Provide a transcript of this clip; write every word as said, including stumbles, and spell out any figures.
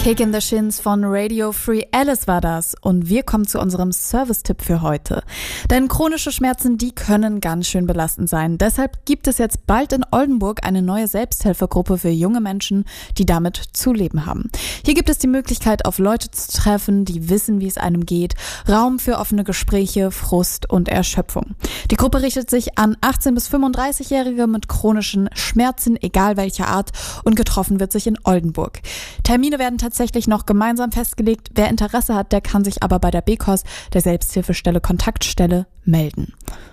Kick in the Shins von Radio Free Alice war das. Und wir kommen zu unserem Service-Tipp für heute. Denn chronische Schmerzen, die können ganz schön belastend sein. Deshalb gibt es jetzt bald in Oldenburg eine neue Selbsthilfegruppe für junge Menschen, die damit zu leben haben. Hier gibt es die Möglichkeit, auf Leute zu treffen, die wissen, wie es einem geht. Raum für offene Gespräche, Frust und Erschöpfung. Die Gruppe richtet sich an achtzehn- bis fünfunddreißigjährige mit chronischen Schmerzen, egal welcher Art. Und getroffen wird sich in Oldenburg. Termine werden tatsächlich noch gemeinsam festgelegt. Wer Interesse hat, der kann sich aber bei der B K O S, der Selbsthilfestelle Kontaktstelle, melden.